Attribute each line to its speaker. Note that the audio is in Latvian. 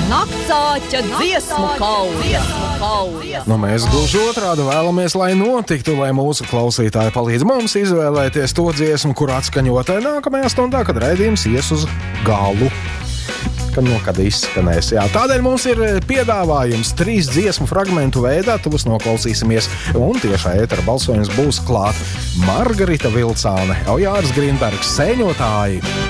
Speaker 1: Naktsāķa dziesmu kauja.
Speaker 2: Nu, mēs gluži otrādi vēlamies, lai notiktu, lai mūsu klausītāji palīdz mums izvēlēties to dziesmu, kur atskaņotai nākamajā stundā, kad raidījums ies uz galu. Kad izskanēs. Jā, tādēļ mums ir piedāvājums 3 dziesmu fragmentu veidā, tos noklausīsimies, un tiešā ētera balsojums būs klāt. Margarita Vilcāne, Aujārs Grīnbergs, Sēņotāji.